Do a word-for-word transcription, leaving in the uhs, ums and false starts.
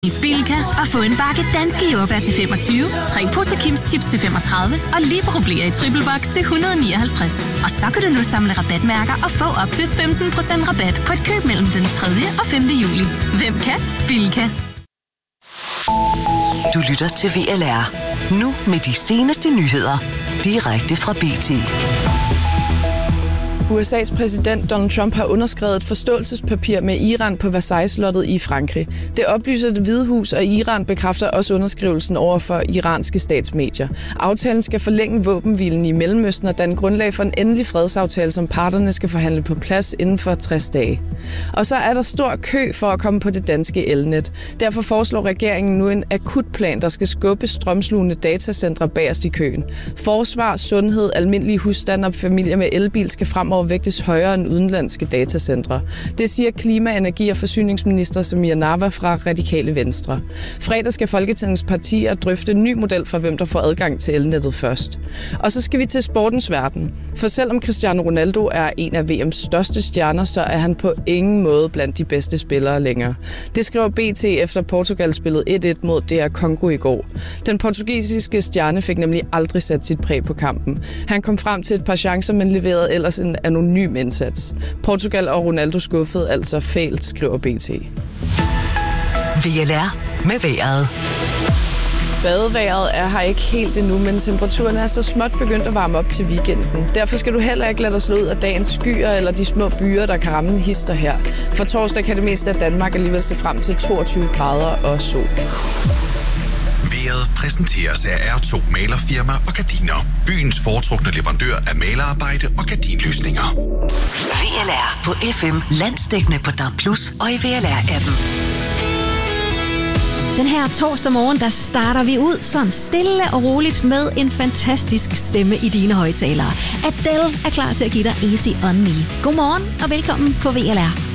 i Bilka og få en bakke danske jordbær til femogtyve, tre poser Kims Chips til femogtredive og Libero-bleer i triple box til et hundrede og nioghalvtreds. Og så kan du nu samle rabatmærker og få op til femten procent rabat på et køb mellem den tredje og femte juli. Hvem kan? Bilka. Du lytter til V L R. Nu med de seneste nyheder. Direkte fra B T. U S A's præsident Donald Trump har underskrevet et forståelsespapir med Iran på Versailles-slottet i Frankrig. Det oplyser Det Hvide Hus, og Iran bekræfter også underskrivelsen over for iranske statsmedier. Aftalen skal forlænge våbenhvilen i Mellemøsten og danne grundlag for en endelig fredsaftale, som parterne skal forhandle på plads inden for tres dage. Og så er der stor kø for at komme på det danske elnet. Derfor foreslår regeringen nu en akutplan, der skal skubbe strømslugende datacentre bagerst i køen. Forsvar, sundhed, almindelige husstande og familier med elbil skal fremover vægtes højere end udenlandske datacentre. Det siger klima-, energi- og forsyningsminister Samir Nawa fra Radikale Venstre. Fredag skal Folketingets partier drøfte en ny model for, hvem der får adgang til elnettet først. Og så skal vi til sportens verden. For selvom Cristiano Ronaldo er en af V M's største stjerner, så er han på ingen måde blandt de bedste spillere længere. Det skriver B T efter Portugal spillede et et mod D R Congo i går. Den portugisiske stjerne fik nemlig aldrig sat sit præg på kampen. Han kom frem til et par chancer, men leverede ellers en anonym indsats. Portugal og Ronaldo skuffede altså fælt, skriver B T. V L R med vejret. Badevejret er her ikke helt endnu, men temperaturen er så småt begyndt at varme op til weekenden. Derfor skal du heller ikke lade dig slå ud af dagens skyer eller de små byer, der kan ramme hister her. For torsdag kan det meste af Danmark alligevel se frem til toogtyve grader og sol. Vejret præsenteres af R to Malerfirma og Gardiner. Byens foretrukne leverandør af malerarbejde og gardinløsninger. V L R på F M, landsdækkende på D A B plus, og i V L R-appen. Den her torsdag morgen, der starter vi ud sådan stille og roligt med en fantastisk stemme i dine højtalere. Adele er klar til at give dig Easy On Me. Godmorgen og velkommen på V L R.